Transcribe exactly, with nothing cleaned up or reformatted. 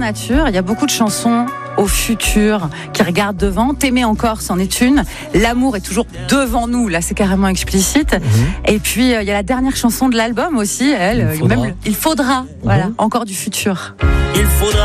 nature, il y a beaucoup de chansons au futur, qui regardent devant. T'aimer encore, c'en est une. L'amour est toujours devant nous, là c'est carrément explicite. Mmh. Et puis il euh, y a la dernière chanson de l'album aussi, elle, il faudra, même, il faudra mmh. voilà, encore du futur. Il faudra